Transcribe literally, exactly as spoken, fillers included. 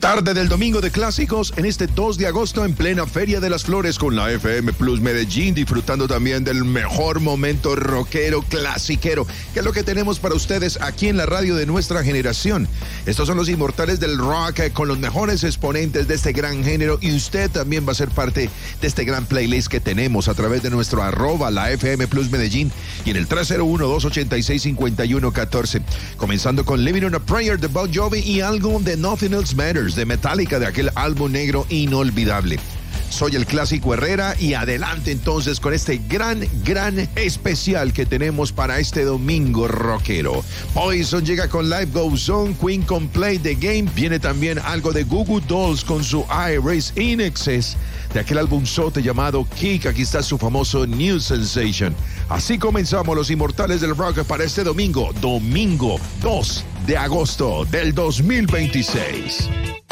Tarde del domingo de clásicos en este dos de agosto en plena Feria de las Flores con la F M Plus Medellín, disfrutando también del mejor momento rockero, clasiquero, que es lo que tenemos para ustedes aquí en la radio de nuestra generación. Estos son los inmortales del rock eh, con los mejores exponentes de este gran género, y usted también va a ser parte de este gran playlist que tenemos a través de nuestro arroba la F M Plus Medellín y en el tres cero uno, dos ocho seis, cinco uno uno cuatro. Comenzando con Living on a Prayer de Bon Jovi y algo de Nothing Else Matters de Metallica, de aquel álbum negro inolvidable. Soy el Clásico Herrera y adelante entonces con este gran, gran especial que tenemos para este domingo rockero. Poison llega con Life Goes On, Queen con Play the Game, viene también algo de Goo Goo Dolls con su Iris in Excess, de aquel álbum sote llamado Kick. Aquí está su famoso New Sensation. Así comenzamos los inmortales del rock para este domingo, domingo dos de agosto del dos mil veintiséis.